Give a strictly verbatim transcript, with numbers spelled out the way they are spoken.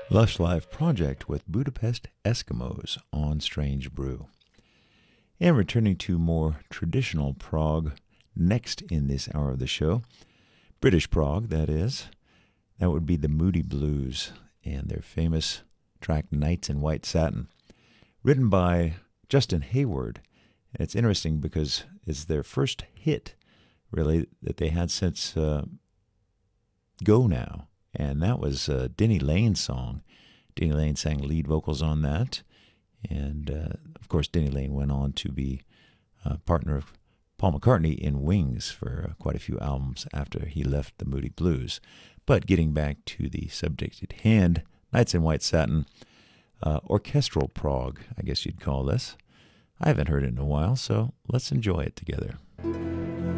Lush Life Project with Budapest Eskimos on Strange Brew. And returning to more traditional prog next in this hour of the show, British prog, that is, that would be the Moody Blues and their famous track Nights in White Satin, written by Justin Hayward. And it's interesting because it's their first hit, really, that they had since uh, Go Now. And that was uh, Denny Lane's song. Denny Lane sang lead vocals on that. And, uh, of course, Denny Lane went on to be a partner of Paul McCartney in Wings for uh, quite a few albums after he left the Moody Blues. But getting back to the subject at hand, Nights in White Satin, uh, orchestral prog, I guess you'd call this. I haven't heard it in a while, so let's enjoy it together.